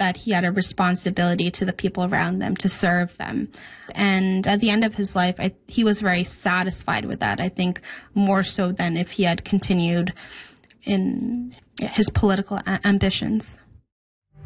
that he had a responsibility to the people around them, to serve them. And at the end of his life, he was very satisfied with that, I think, more so than if he had continued in his political ambitions.